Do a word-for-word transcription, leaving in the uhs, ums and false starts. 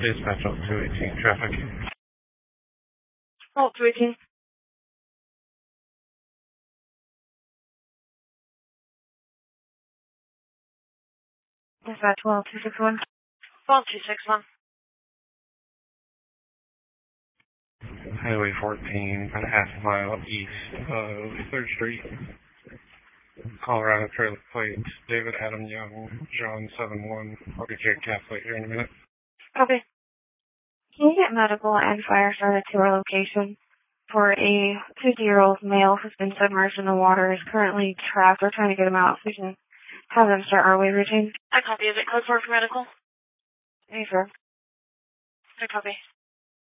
Dispatch up two eighteen traffic. Oh, two eighteen. Dispatch twelve two six one. twelve two six one. Highway fourteen, about a half mile east of third Street. Colorado trailer plates, David Adam Young, John seven one. I'll get you a cat plate here in a minute. Okay. Can you get medical and fire started to our location for a fifty-year-old male who's been submerged in the water, is currently trapped. We're trying to get him out so we can have them start our wave routine. I copy. Is it code four for medical? Hey, sir. I copy.